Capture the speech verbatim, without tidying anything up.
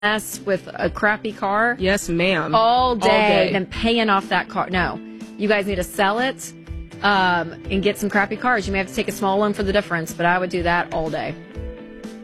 mess with a crappy car. Yes, ma'am. All day, All day. than paying off that car. No, you guys need to sell it um, and get some crappy cars. You may have to take a small loan for the difference, but I would do that all day.